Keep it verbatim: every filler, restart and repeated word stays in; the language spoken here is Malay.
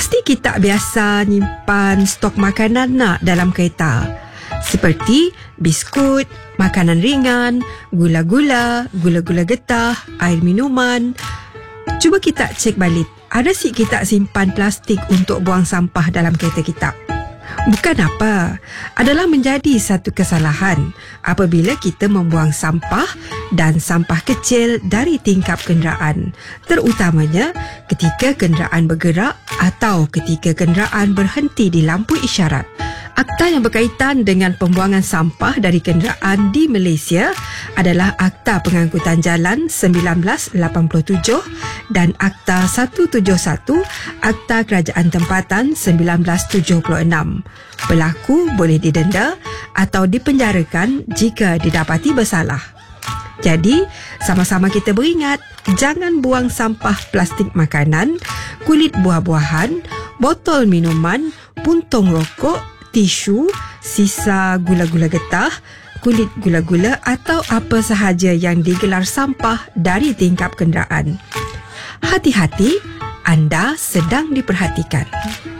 Pasti kita biasa nyimpan stok makanan nak dalam kereta, seperti biskut, makanan ringan, gula-gula, gula-gula getah, air minuman. Cuba kita cek balik, ada si kita simpan plastik untuk buang sampah dalam kereta kita? Bukan apa, adalah menjadi satu kesalahan apabila kita membuang sampah dan sampah kecil dari tingkap kenderaan, terutamanya ketika kenderaan bergerak atau ketika kenderaan berhenti di lampu isyarat. Akta yang berkaitan dengan pembuangan sampah dari kenderaan di Malaysia adalah Akta Pengangkutan Jalan seribu sembilan ratus lapan puluh tujuh dan Akta seratus tujuh puluh satu Akta Kerajaan Tempatan seribu sembilan ratus tujuh puluh enam. Pelaku boleh didenda atau dipenjarakan jika didapati bersalah. Jadi, sama-sama kita beringat, jangan buang sampah plastik makanan, kulit buah-buahan, botol minuman, puntung rokok, tisu, sisa gula-gula getah, kulit gula-gula atau apa sahaja yang digelar sampah dari tingkap kenderaan. Hati-hati, anda sedang diperhatikan.